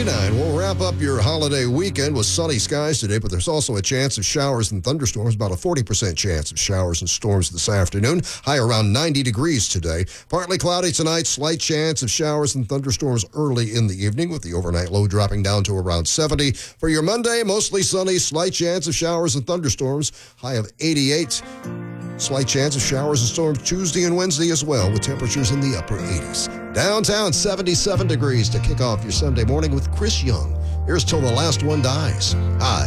79. We'll wrap up your holiday weekend with sunny skies today, but there's also a chance of showers and thunderstorms, about a 40% chance of showers and storms this afternoon. High around 90 degrees today. Partly cloudy tonight, slight chance of showers and thunderstorms early in the evening, with the overnight low dropping down to around 70. For your Monday, mostly sunny, slight chance of showers and thunderstorms, high of 88. Slight chance of showers and storms Tuesday and Wednesday as well, with temperatures in the upper 80s. Downtown, 77 degrees to kick off your Sunday morning with Chris Young. Here's Till the Last One Dies. Hi.